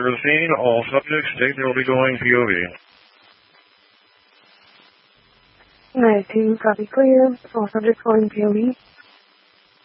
to the scene. All subjects state they will be going POV. 92, copy clear. All subjects going POV.